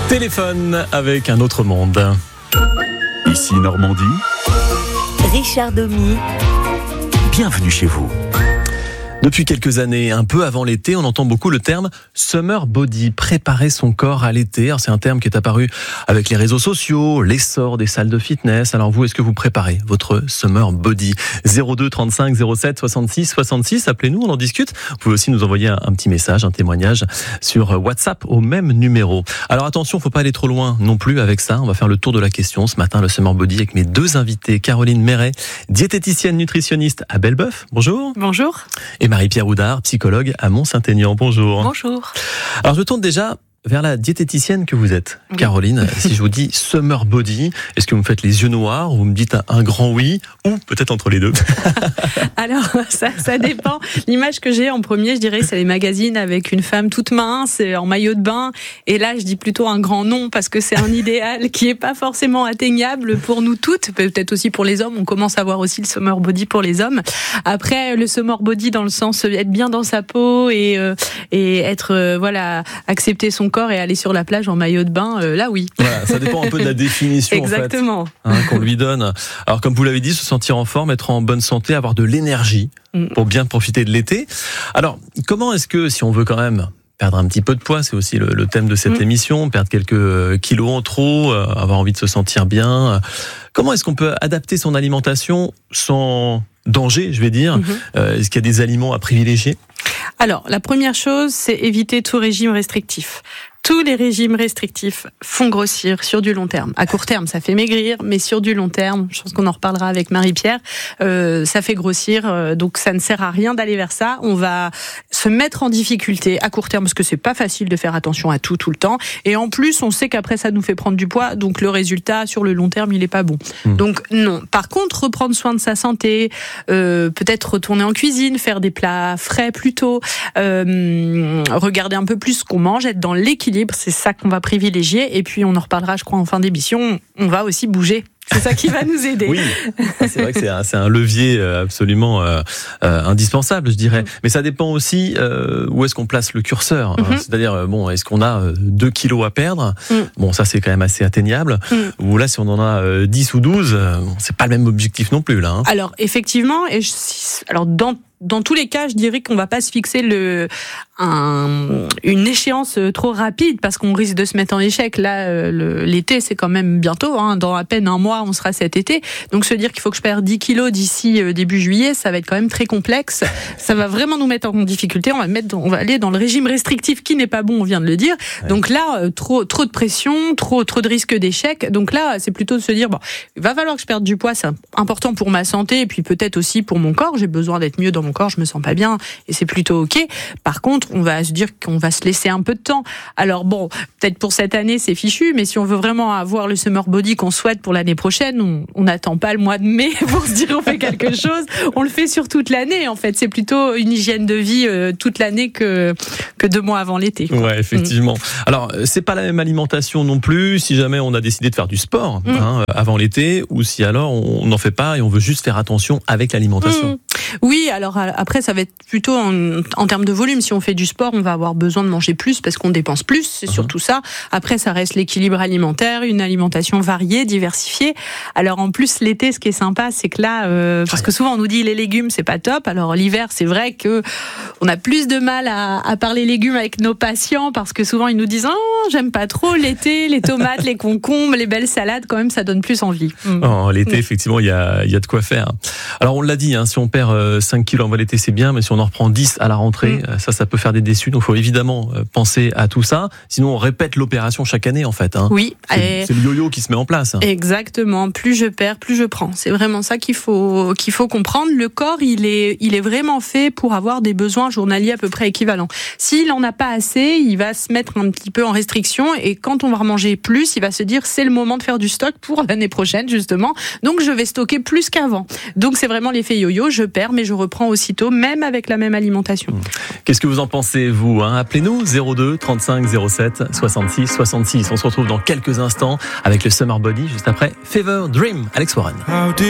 Téléphone avec un autre monde. Ici Normandie. Richard Domy. Bienvenue chez vous. Depuis quelques années, un peu avant l'été, on entend beaucoup le terme summer body, préparer son corps à l'été. Alors c'est un terme qui est apparu avec les réseaux sociaux, l'essor des salles de fitness. Alors vous, est-ce que vous préparez votre summer body? 02 35 07 66 66, appelez-nous, on en discute. Vous pouvez aussi nous envoyer un petit message, un témoignage sur WhatsApp au même numéro. Alors attention, faut pas aller trop loin non plus avec ça. On va faire le tour de la question ce matin, le summer body, avec mes deux invités. Caroline Méret, diététicienne nutritionniste à Belleboeuf. Bonjour. Bonjour. Et Marie-Pierre Oudard, psychologue à Mont-Saint-Aignan. Bonjour. Bonjour. Alors je tourne déjà vers la diététicienne que vous êtes. Oui. Caroline, si je vous dis summer body, est-ce que vous me faites les yeux noirs ou vous me dites un grand oui, ou peut-être entre les deux? Alors ça dépend. L'image que j'ai en premier, je dirais, c'est les magazines avec une femme toute mince en maillot de bain. Et là, je dis plutôt un grand non parce que c'est un idéal qui est pas forcément atteignable pour nous toutes. Peut-être aussi pour les hommes. On commence à voir aussi le summer body pour les hommes. Après, le summer body dans le sens être bien dans sa peau et être accepter son corps et aller sur la plage en maillot de bain, là oui. Voilà, ça dépend un peu de la définition. Exactement. En fait, qu'on lui donne. Alors comme vous l'avez dit, se sentir en forme, être en bonne santé, avoir de l'énergie pour bien profiter de l'été. Alors comment est-ce que, si on veut quand même perdre un petit peu de poids, c'est aussi le thème de cette émission, perdre quelques kilos en trop, avoir envie de se sentir bien, comment est-ce qu'on peut adapter son alimentation sans danger, je vais dire? Est-ce qu'il y a des aliments à privilégier? Alors, la première chose, c'est éviter tout régime restrictif. Tous les régimes restrictifs font grossir sur du long terme. À court terme, ça fait maigrir, mais sur du long terme, je pense qu'on en reparlera avec Marie-Pierre, ça fait grossir, donc ça ne sert à rien d'aller vers ça. On va se mettre en difficulté à court terme, parce que c'est pas facile de faire attention à tout le temps. Et en plus, on sait qu'après, ça nous fait prendre du poids, donc le résultat, sur le long terme, il est pas bon. Donc non. Par contre, reprendre soin de sa santé, peut-être retourner en cuisine, faire des plats frais plutôt, regarder un peu plus ce qu'on mange, être dans l'équilibre, c'est ça qu'on va privilégier. Et puis on en reparlera, je crois, en fin d'émission. On va aussi bouger. C'est ça qui va nous aider. Oui, c'est vrai que c'est un levier absolument indispensable, je dirais. Mais ça dépend aussi où est-ce qu'on place le curseur. C'est-à-dire, est-ce qu'on a 2 kilos à perdre? Bon, ça c'est quand même assez atteignable. Ou là, si on en a 10 ou 12, c'est pas le même objectif non plus là. Alors effectivement, dans tous les cas, je dirais qu'on va pas se fixer une échéance trop rapide parce qu'on risque de se mettre en échec. Là, l'été, c'est quand même bientôt. Dans à peine un mois, on sera cet été. Donc, se dire qu'il faut que je perde 10 kilos d'ici début juillet, ça va être quand même très complexe. Ça va vraiment nous mettre en difficulté. On va aller dans le régime restrictif qui n'est pas bon, on vient de le dire. Ouais. Donc là, trop de pression, trop de risques d'échec. Donc là, c'est plutôt de se dire, il va falloir que je perde du poids. C'est important pour ma santé et puis peut-être aussi pour mon corps. J'ai besoin d'être mieux dans mon corps, je me sens pas bien et c'est plutôt ok. Par contre, on va se dire qu'on va se laisser un peu de temps. Alors peut-être pour cette année c'est fichu, mais si on veut vraiment avoir le summer body qu'on souhaite pour l'année prochaine, on n'attend pas le mois de mai pour se dire on fait quelque chose. On le fait sur toute l'année en fait. C'est plutôt une hygiène de vie toute l'année que 2 mois avant l'été. Ouais, effectivement. Alors c'est pas la même alimentation non plus. Si jamais on a décidé de faire du sport avant l'été, ou si alors on n'en fait pas et on veut juste faire attention avec l'alimentation. Oui, alors après ça va être plutôt en termes de volume. Si on fait du sport, on va avoir besoin de manger plus parce qu'on dépense plus, c'est surtout ça. Après ça reste l'équilibre alimentaire, une alimentation variée, diversifiée. Alors en plus l'été, ce qui est sympa, c'est que là, parce que souvent on nous dit les légumes c'est pas top. Alors l'hiver, c'est vrai que on a plus de mal à parler légumes avec nos patients parce que souvent ils nous disent j'aime pas trop l'été, les tomates, les concombres, les belles salades, quand même ça donne plus envie. L'été, effectivement, il y a de quoi faire. Alors on l'a dit, si on perd 5 kilos en l'été, c'est bien, mais si on en reprend 10 à la rentrée, ça peut faire des déçus. Donc il faut évidemment penser à tout ça. Sinon on répète l'opération chaque année en fait. Oui. C'est le yo-yo qui se met en place. Exactement. Plus je perds, plus je prends. C'est vraiment ça qu'il faut comprendre. Le corps, il est vraiment fait pour avoir des besoins journaliers à peu près équivalents. S'il en a pas assez, il va se mettre un petit peu en restriction et quand on va remanger plus, il va se dire c'est le moment de faire du stock pour l'année prochaine justement. Donc je vais stocker plus qu'avant. Donc c'est vraiment l'effet yo-yo. Je perds, mais je reprends aussitôt, même avec la même alimentation. Qu'est-ce que vous en pensez, vous? Appelez-nous 02 35 07 66 66. On se retrouve dans quelques instants avec le Summer Body, juste après Fever Dream, Alex Warren.